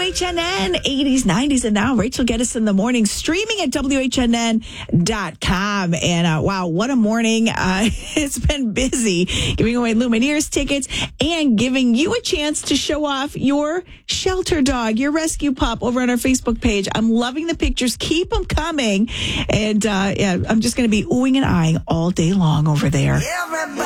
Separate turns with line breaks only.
WHNN 80s, 90s, and now Rachel Geddes in the morning, streaming at WHNN.com. And wow, what a morning. It's been busy giving away Lumineers tickets and giving you a chance to show off your shelter dog, your rescue pup over on our Facebook page. I'm loving the pictures. Keep them coming. And I'm just going to be oohing and eyeing all day long over there.
Everybody